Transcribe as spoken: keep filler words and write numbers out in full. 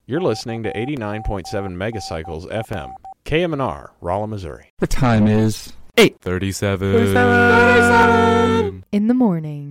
You're listening to eighty-nine point seven Megacycles F M, K M N R, Rolla, Missouri. The time is eight thirty-seven. thirty-seven in the morning.